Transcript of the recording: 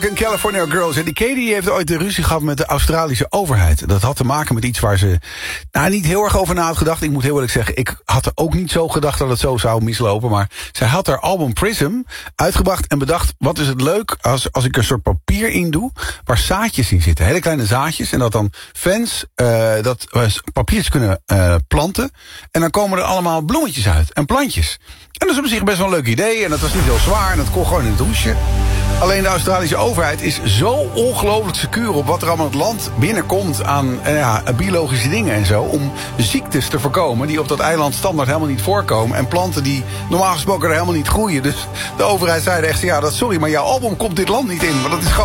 California Girls. En die Katie heeft ooit een ruzie gehad met de Australische overheid. Dat had te maken met iets waar ze niet heel erg over na had gedacht. Ik moet heel eerlijk zeggen, ik had er ook niet zo gedacht dat het zo zou mislopen. Maar zij had haar album Prism uitgebracht en bedacht, wat is het leuk als ik een soort papier in doe waar zaadjes in zitten. Hele kleine zaadjes. En dat dan fans dat papiertjes kunnen planten. En dan komen er allemaal bloemetjes uit en plantjes. En dat is op zich best wel een leuk idee. En dat was niet heel zwaar en dat kon gewoon in het hoesje. Alleen de Australische overheid is zo ongelooflijk secuur op wat er allemaal het land binnenkomt aan biologische dingen en zo. Om ziektes te voorkomen die op dat eiland standaard helemaal niet voorkomen. En planten die normaal gesproken er helemaal niet groeien. Dus de overheid zei echt, sorry, maar jouw album komt dit land niet in. Want dat is gewoon